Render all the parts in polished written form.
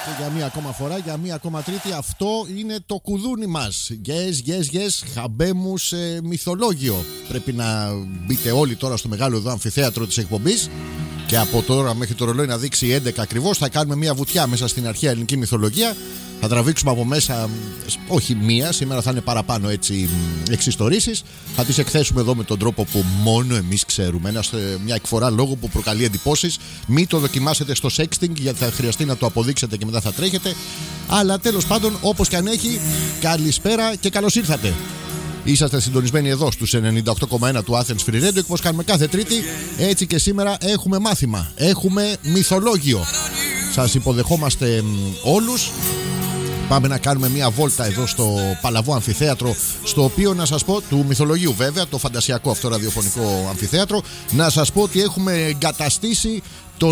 Και για μία ακόμα φορά, για μία ακόμα τρίτη, αυτό είναι το κουδούνι μας. Yes, χαμπέμους μυθολόγιο. Πρέπει να μπείτε όλοι τώρα στο μεγάλο εδώ αμφιθέατρο της εκπομπής. Και από τώρα μέχρι το ρολόι να δείξει 11 ακριβώς, θα κάνουμε μία βουτιά μέσα στην αρχαία ελληνική μυθολογία. Θα τραβήξουμε από μέσα, όχι μία, σήμερα θα είναι παραπάνω έτσι εξιστορήσεις. Θα τις εκθέσουμε εδώ με τον τρόπο που μόνο εμείς ξέρουμε. Μια εκφορά λόγου που προκαλεί εντυπώσεις. Μην το δοκιμάσετε στο sexting, γιατί θα χρειαστεί να το αποδείξετε και μετά θα τρέχετε. Αλλά τέλος πάντων, όπως και αν έχει, καλησπέρα και καλώς ήρθατε. Είσαστε συντονισμένοι εδώ στους 98,1 του Athens Free Radio και όπως κάνουμε κάθε Τρίτη, έτσι και σήμερα έχουμε μάθημα. Έχουμε μυθολόγιο. Σας υποδεχόμαστε όλους. Πάμε να κάνουμε μια βόλτα εδώ στο Παλαβό Αμφιθέατρο, στο οποίο να σας πω, του μυθολογίου βέβαια, το φαντασιακό αυτό ραδιοφωνικό αμφιθέατρο, να σας πω ότι έχουμε εγκαταστήσει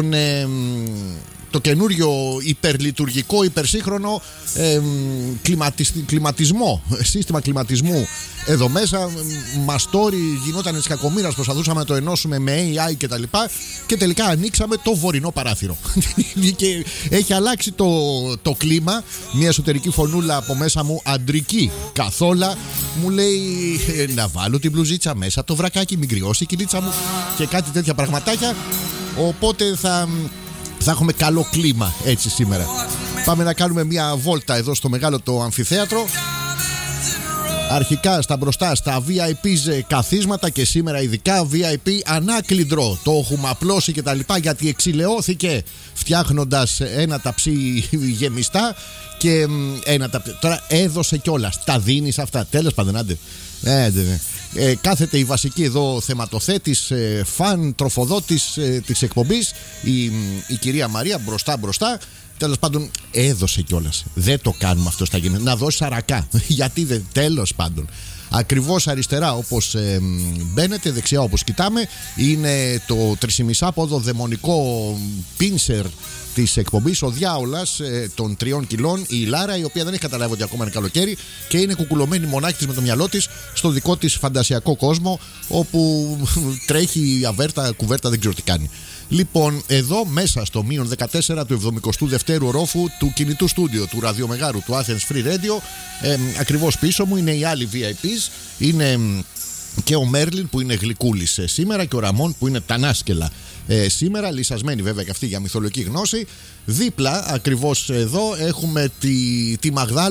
το καινούριο υπερλειτουργικό, υπερσύγχρονο κλιματισμό, σύστημα κλιματισμού εδώ μέσα. Μαστόρι, γινόταν της κακομοίρας, προσπαθούσαμε να το ενώσουμε με AI και τα λοιπά και τελικά ανοίξαμε το βορεινό παράθυρο και έχει αλλάξει το κλίμα. Μια εσωτερική φωνούλα από μέσα μου, αντρική καθόλα, μου λέει να βάλω την μπλουζίτσα μέσα, το βρακάκι μην κρυώσει η κυλίτσα μου και κάτι τέτοια πραγματάκια. Οπότε θα έχουμε καλό κλίμα έτσι σήμερα. Πάμε να κάνουμε μια βόλτα εδώ στο μεγάλο το αμφιθέατρο. Αρχικά στα μπροστά, στα VIP καθίσματα και σήμερα ειδικά VIP ανάκλυντρο. Το έχουμε απλώσει και τα λοιπά, γιατί εξηλαιώθηκε φτιάχνοντας ένα ταψί γεμιστά και ένα ταψί. Τώρα έδωσε κιόλας. Τα δίνεις αυτά. Τέλος πάντων, άντε. Κάθεται η βασική εδώ θεματοθέτης, φαν, τροφοδότης της εκπομπής, η κυρία Μαρία, μπροστά. Τέλος πάντων, έδωσε κιόλας. Δεν το κάνουμε αυτό στα γενέθλια. Να δώσει αρακά. Γιατί δεν. Τέλος πάντων. Ακριβώς αριστερά όπως μπαίνετε, δεξιά όπως κοιτάμε, είναι το 3,5 δαιμονικό πίνσερ της εκπομπής, ο διάολας των 3 κιλών, η Λάρα, η οποία δεν έχει καταλάβει ότι ακόμα είναι καλοκαίρι και είναι κουκουλωμένη μονάχη της με το μυαλό της στο δικό της φαντασιακό κόσμο, όπου τρέχει αβέρτα, κουβέρτα, δεν ξέρω τι κάνει. Λοιπόν, εδώ μέσα στο μείον 14 του 72ου ορόφου του κινητού στούντιο του ραδιομεγάρου του Athens Free Radio, ακριβώς πίσω μου είναι οι άλλοι VIPs. Είναι και ο Μέρλιν που είναι γλυκούλης σήμερα και ο Ραμόν που είναι τανάσκελα σήμερα, λυσασμένοι βέβαια και αυτοί για μυθολογική γνώση. Δίπλα ακριβώς εδώ έχουμε τη Μαγδάλα.